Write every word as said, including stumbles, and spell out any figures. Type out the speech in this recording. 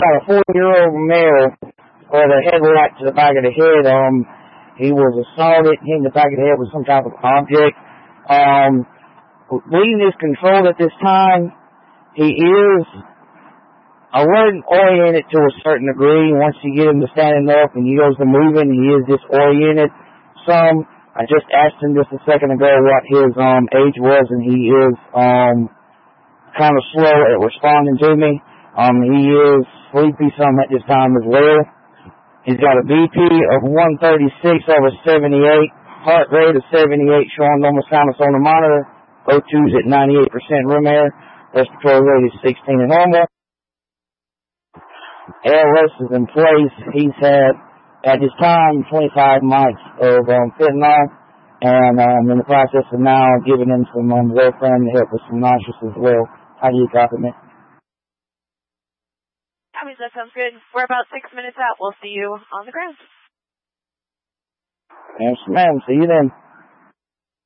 about a four-year-old male with a headlight to the back of the head. Um, he was assaulted, hit in the back of the head with some type of object. Um, bleeding is controlled at this time. He is alert and oriented to a certain degree. Once you get him to standing up and he goes to moving, he is disoriented some. I just asked him just a second ago what his um age was, and he is um kind of slow at responding to me. Um, he is sleepy some at this time as well. He's got a B P of one thirty-six over seventy-eight, heart rate of seventy-eight, showing normal sinus on the monitor. O two's at ninety-eight percent room air. Respiratory rate is sixteen and normal. L S is in place. He's had, at this time, twenty-five mics of um, fentanyl, and um, in the process of now giving him some um, Zofran to help with some nauseous as well. How do you copy me? Copy, that sounds good. We're about six minutes out. We'll see you on the ground. Yes, ma'am. See you then.